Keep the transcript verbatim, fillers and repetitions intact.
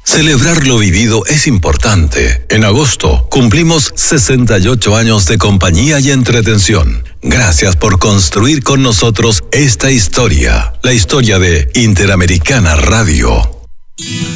Celebrar lo vivido es importante. En agosto cumplimos sesenta y ocho años de compañía y entretención. Gracias por construir con nosotros esta historia, la historia de Interamericana Radio.